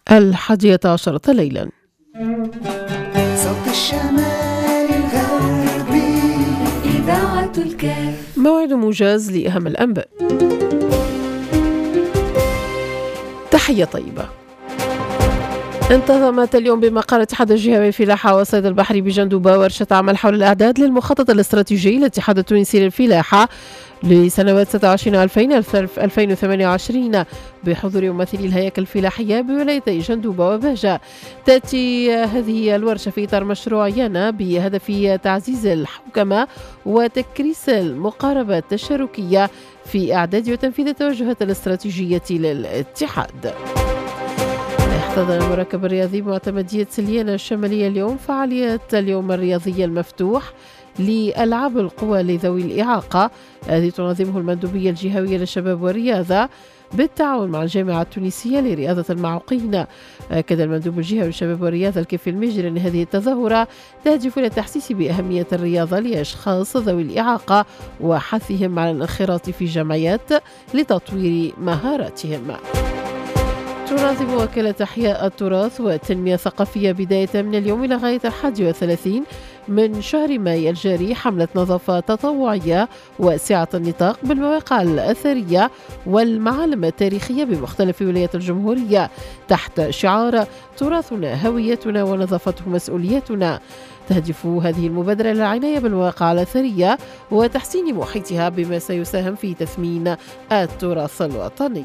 11 ليلا. صوت الشمال الغربي إذاعة الكاف. موعد موجز لأهم الأنباء. تحية طيبة. انتظمت اليوم بمقر اتحاد الجهوي الفلاحة والصيد البحري بجندوبة ورشة عمل حول الإعداد للمخطط الاستراتيجي للاتحاد التونسي للفلاحة لسنوات 26-2028 بحضور ممثلي الهياكل الفلاحية بولايتي جندوبة وبهجة. تأتي هذه الورشة في إطار مشروع يانا بهدف تعزيز الحوكمة وتكريس المقاربة التشاركية في إعداد وتنفيذ التوجهات الاستراتيجية للاتحاد. احتضن المركب الرياضي بمعتمدية سليانة الشمالية اليوم فعالية اليوم الرياضي المفتوح لألعاب القوى لذوي الإعاقة الذي تنظمه المندوبية الجهوية للشباب والرياضة بالتعاون مع الجامعة التونسية لرياضة المعوقين. أكد المندوب الجهوي للشباب والرياضة الكيف المجري أن هذه التظاهرة تهدف إلى التحسيس بأهمية الرياضة لأشخاص ذوي الإعاقة وحثهم على الانخراط في جمعيات لتطوير مهاراتهم. تنظم وكالة إحياء التراث والتنمية الثقافية بداية من اليوم إلى غاية 31 من شهر ماي الجاري حملة نظافة تطوعية واسعة النطاق بالمواقع الأثرية والمعالم التاريخية بمختلف ولايات الجمهورية تحت شعار تراثنا هويتنا ونظافته مسؤوليتنا. تهدف هذه المبادرة إلى العناية بالمواقع الأثرية وتحسين محيطها بما سيساهم في تثمين التراث الوطني.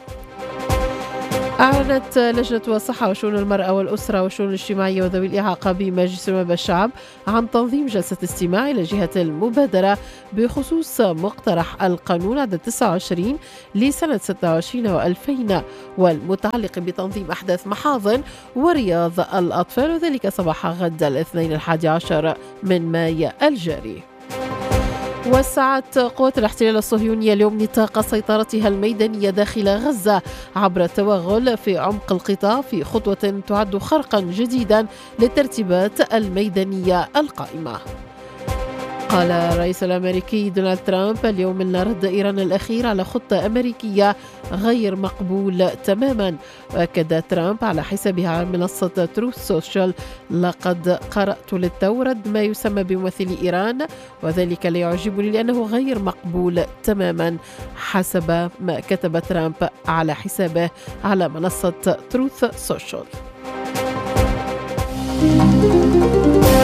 أعلنت لجنة الصحة وشؤون المرأة والأسرة والشؤون الاجتماعية وذوي الإعاقة بمجلس نواب الشعب عن تنظيم جلسة استماع إلى جهة المبادرة بخصوص مقترح القانون عدد 29 لسنة 26 و2000 والمتعلق بتنظيم أحداث محاضن ورياض الأطفال وذلك صباح غد الاثنين 11 من ماي الجاري. وسعت قوات الاحتلال الصهيونية اليوم نطاق سيطرتها الميدانية داخل غزة عبر التوغل في عمق القطاع في خطوة تعد خرقا جديدا للترتيبات الميدانية القائمة. قال الرئيس الأمريكي دونالد ترامب اليوم أن رد إيران الأخير على خطة أمريكية غير مقبول تماما. وأكد ترامب على حسابها على منصة تروث سوشيال لقد قرأت للتو رد ما يسمى بممثلي إيران وذلك لا يعجبني لأنه غير مقبول تماما حسب ما كتب ترامب على حسابه على منصة تروث سوشيال.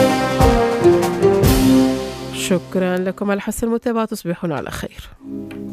شكرا لكم على حسن المتابعة. تصبحون على خير.